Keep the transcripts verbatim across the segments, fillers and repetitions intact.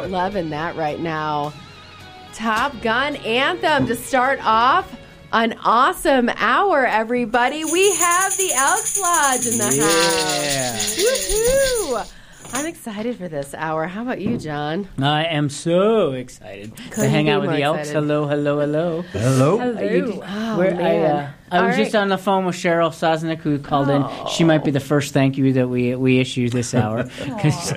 Loving that right now. Top Gun anthem to start off an awesome hour, everybody. We have the Elks Lodge in the yeah. house. Woohoo! I'm excited for this hour. How about you, John? I am so excited Couldn't to hang be out with more the Elks. excited. Hello, hello, hello. Hello. Hello. You- Oh, where- I, man. uh, I All was just right. on the phone with Cheryl Sosnick, who called in. She might be the first thank you that we we issue this hour. 'Cause-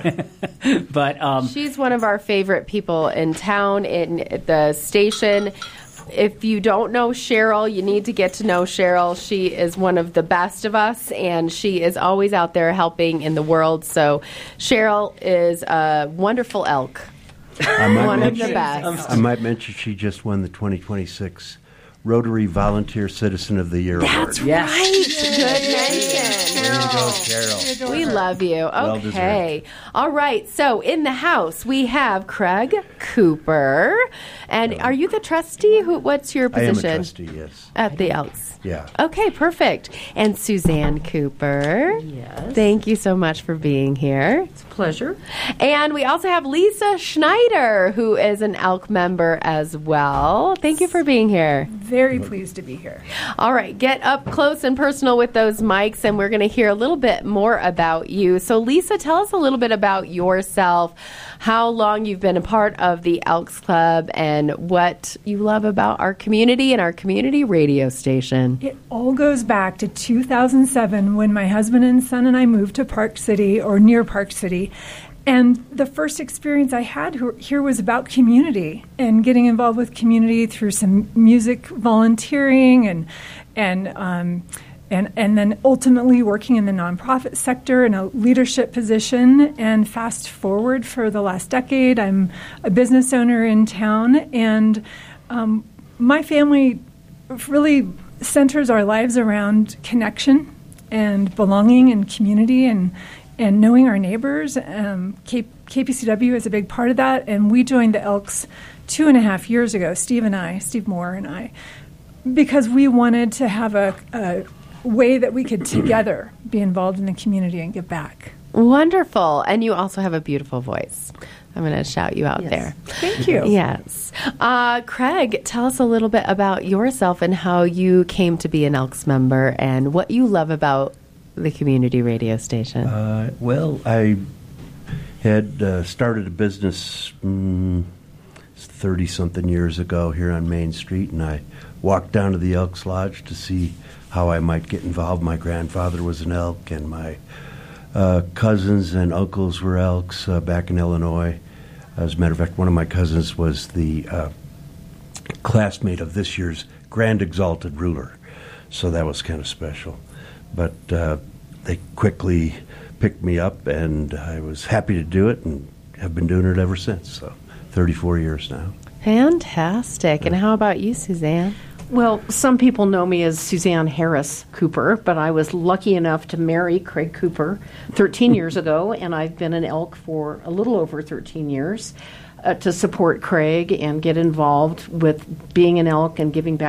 but um, She's one of our favorite people in town, in the station. If you don't know Cheryl, you need to get to know Cheryl. She is one of the best of us, and she is always out there helping in the world. So Cheryl is a wonderful elk. I might One of the mention- best. I might mention she just won the twenty twenty-six Rotary Volunteer Citizen of the Year That's Award. Yes. right. Good mention. There you go, Cheryl. We love you. Well Okay. All right. So in the house, we have Craig Cooper. And are you the trustee? Who? What's your I am a position? trustee, yes. At the Elks. Yeah. Okay, perfect. And Suzanne Cooper. Yes. Thank you so much for being here. It's a pleasure. And we also have Lisa Schneider, who is an Elk member as well. Thank you for being here. Very pleased to be here. All right, get up close and personal with those mics, and we're going to hear a little bit more about you. So, Lisa, tell us a little bit about yourself, how long you've been a part of the Elks Club, and what you love about our community and our community radio station. It all goes back to two thousand seven when my husband and son and I moved to Park City, or near Park City. And the first experience I had here was about community and getting involved with community through some music volunteering and and um, and and then ultimately working in the nonprofit sector in a leadership position. And fast forward for the last decade, I'm a business owner in town, and um, my family really centers our lives around connection and belonging and community and and knowing our neighbors. Um, K- KPCW is a big part of that, and we joined the Elks two and a half years ago, Steve and I, Steve Moore and I, because we wanted to have a, a way that we could together be involved in the community and give back. Wonderful. And you also have a beautiful voice. I'm going to shout you out Yes. there. Thank you. Yes. Uh, Craig, tell us a little bit about yourself and how you came to be an Elks member and what you love about the community radio station. Uh, well, I had uh, started a business mm, thirty-something years ago here on Main Street, and I walked down to the Elks Lodge to see how I might get involved. My grandfather was an elk, and my uh, cousins and uncles were elks uh, back in Illinois. As a matter of fact, one of my cousins was the uh, classmate of this year's Grand Exalted Ruler, so that was kind of special. But uh, they quickly picked me up, and I was happy to do it, and have been doing it ever since. So, thirty-four years now. Fantastic. And how about you, Suzanne? Well, some people know me as Suzanne Harris Cooper, but I was lucky enough to marry Craig Cooper thirteen years ago, and I've been an elk for a little over thirteen years uh, to support Craig and get involved with being an elk and giving back